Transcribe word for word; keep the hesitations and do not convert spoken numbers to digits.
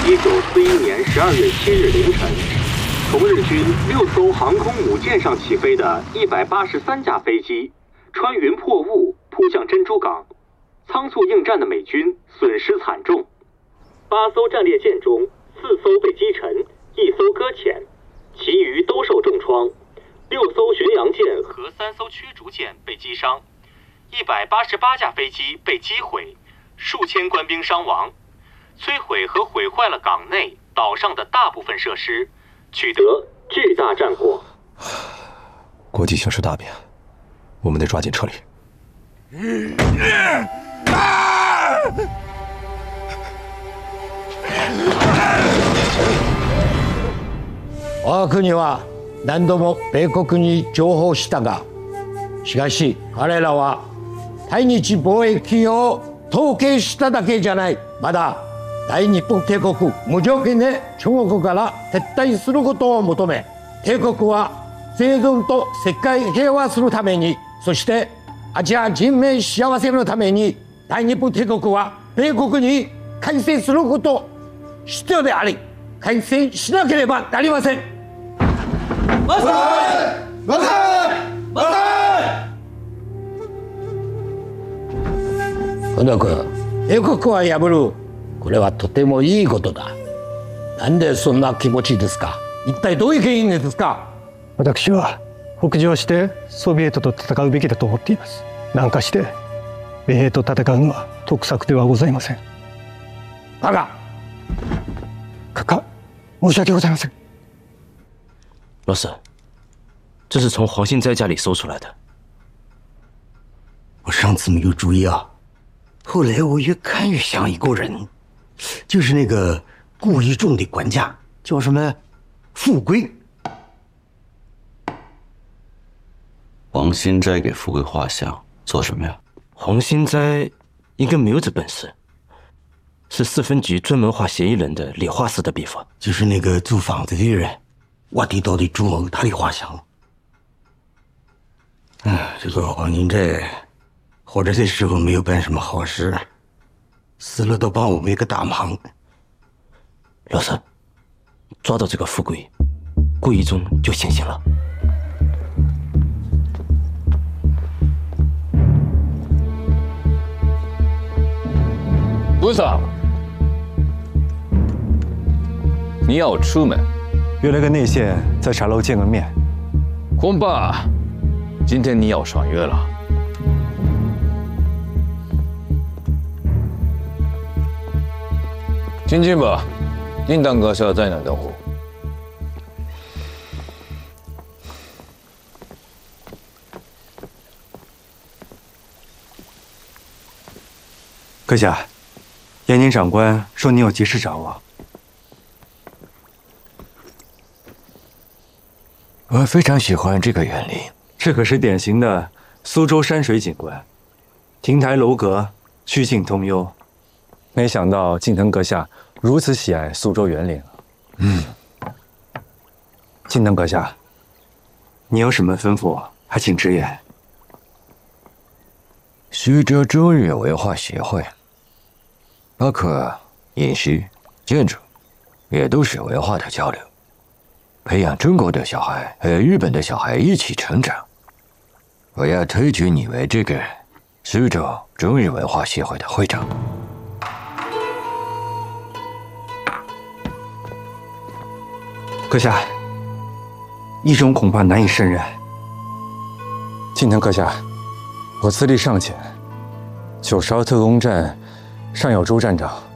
一九四一年十二月七日凌晨，从日军六艘航空母舰上起飞的一百八十三架飞机，穿云破雾扑向珍珠港，仓促应战的美军损失惨重，八艘战列舰中四艘被击沉，一艘搁浅，其余都受重创。六艘巡洋舰和三艘驱逐舰被击伤，一百八十八架飞机被击毁，数千官兵伤亡。摧毁和毁坏了港内、岛上的大部分设施，取得巨大战果。 国际形势大变，我们得抓紧撤离。 我が国は何度も米国に情報したが、しかし彼らは対日貿易を統計しただけじゃない。まだ大日本帝国無条件で中国から撤退することを求め、帝国は生存と世界平和するために、そしてアジア人民幸せのために、大日本帝国は米国に開戦すること必要であり、開戦しなければなりません。万歳！万歳！万歳！この子、米国は破る。これはとてもいいことだ。なんでそんな気持ちですか。一体どういう原因ですか。 私は北上してソビエトと戦うべきだと思っています。南下して米兵と戦うのは得策ではございません。 バカカカ申し訳ございません。 老师，这是从黄信斋家里搜出来的。 我上次没有注意啊，后来我越看越像一个人，就是那个顾一仲的管家，叫什么富贵。 黄信斋给富贵画像做什么呀？ 黄信斋应该没有这本事，是四分局专门画嫌疑人的理画师的笔法。 就是那个租房子的人挖地道的朱某他的画像。哎，这个黄信斋活着的时候没有办什么好事，死了都帮我们一个大忙。 老师，抓到这个富贵，顾一中就醒醒了。 部长，你要出门？ 约了个内线在茶楼见个面。 恐怕今天你要爽约了。进去吧，应当阁下在那等候。 阁下，延宁长官说你有及时掌握。 我非常喜欢这个园林， 这可是典型的苏州山水景观，亭台楼阁，曲径通幽。没想到近藤阁下如此喜爱苏州园林。 嗯， 近藤阁下，你有什么吩咐，还请直言。 苏州中日文化协会，包括饮食、建筑，也都是文化的交流，培养中国的小孩和日本的小孩一起成长。我要推举你为这个苏州中日文化协会的会长。 阁下，一中恐怕难以胜任。近藤阁下，我资历尚浅，九十二特工站上有周站长，